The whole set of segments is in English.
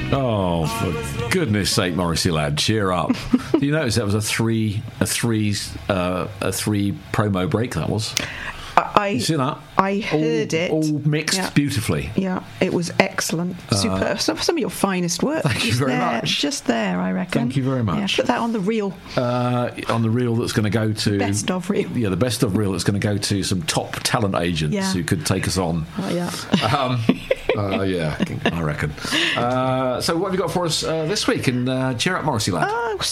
Oh, for goodness sake, Morrissey lad, cheer up! You notice that was a three promo break. That was. You see that? I heard it. All mixed beautifully. Yeah, it was excellent. Superb. Some of your finest work. Thank you very much. Just there, I reckon. Thank you very much. Yeah, put that on the reel. On the reel that's going to go to... Best of reel. Yeah, the best of reel that's going to go to some top talent agents who could take us on. Oh, yeah. Yeah, I reckon. So what have you got for us this week in Cheer Up Morrissey Land?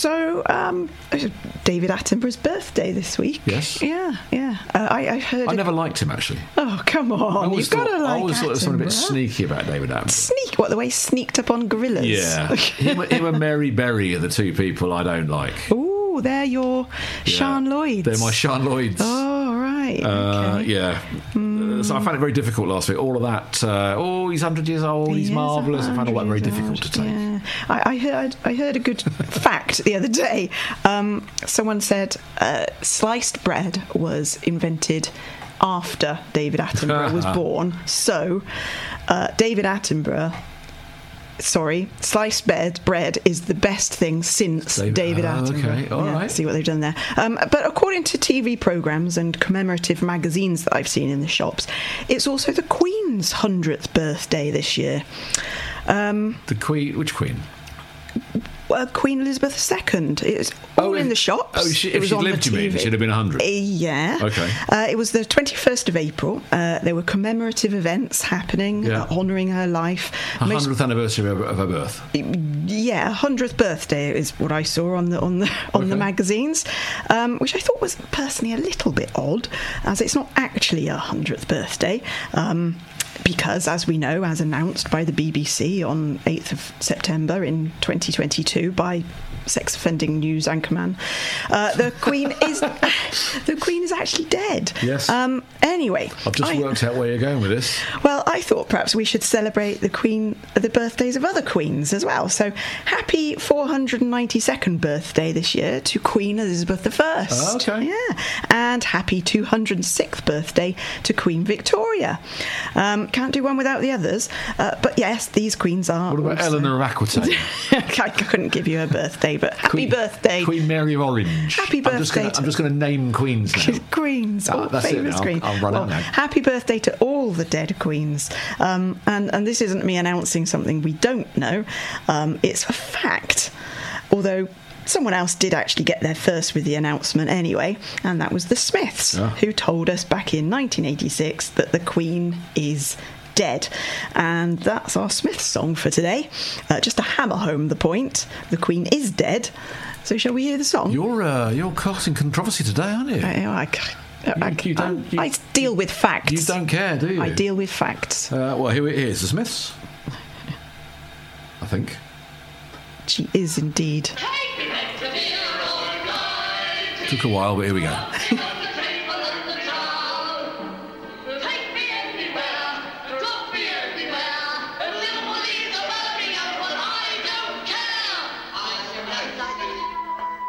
David Attenborough's birthday this week. Yes. Yeah. I heard... I never liked him, actually. Oh, come on. You've got to like I always thought there was something a bit sneaky about David Attenborough. Sneak? What, the way he sneaked up on gorillas? Yeah. him and Mary Berry are the two people I don't like. Ooh, they're your Sean Lloyds. They're my Sean Lloyds. Oh, right. Okay. Yeah. So I found it very difficult last week. All of that, he's 100 years old, he's marvellous. I found all that very difficult to take. Yeah. I heard a good fact the other day. Someone said sliced bread was invented after David Attenborough was born. So, David Attenborough... Sorry, sliced bread is the best thing since David Attenborough. Okay, all right. See what they've done there. But according to TV programmes and commemorative magazines that I've seen in the shops, it's also the Queen's 100th birthday this year. The Queen? Which Queen? Queen Elizabeth II. It was all in the shops. Oh, if she'd lived, you mean? She'd have been 100? Yeah. Okay. It was the 21st of April. There were commemorative events happening, honouring her life. 100th anniversary of her birth. Yeah, 100th birthday is what I saw on the magazines, which I thought was personally a little bit odd, as it's not actually a 100th birthday. Because, as we know, as announced by the BBC on 8th of September in 2022 by sex-offending news anchorman, the Queen is actually dead. Yes. Anyway, I've just worked out where you're going with this. Well, I thought perhaps we should celebrate the birthdays of other queens as well. So, happy 492nd birthday this year to Queen Elizabeth I. Oh, okay. Yeah, and happy 206th birthday to Queen Victoria. Can't do one without the others. But yes, these queens are. What about also... Eleanor of Aquitaine? I couldn't give you her birthday, but happy birthday, Queen Mary of Orange. Happy birthday. I'm just going to name queens now. Queens, all that's famous it. queens. I'll run out now. Happy birthday to all the dead queens. And this isn't me announcing something we don't know. It's a fact, although someone else did actually get there first with the announcement anyway, and that was the Smiths, who told us back in 1986 that the Queen is dead. And that's our Smiths song for today. Just to hammer home the point, the Queen is dead. So shall we hear the song? You're causing controversy today, aren't you? I deal with facts. You don't care, do you? I deal with facts. Well, here's the Smiths, I think. She is indeed. Took a while, but here we go.